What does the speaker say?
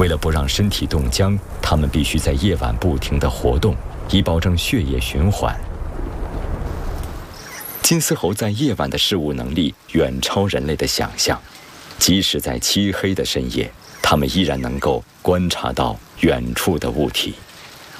为了不让身体冻僵，它们必须在夜晚不停地活动，以保证血液循环。金丝猴在夜晚的视物能力远超人类的想象，即使在漆黑的深夜，它们依然能够观察到远处的物体。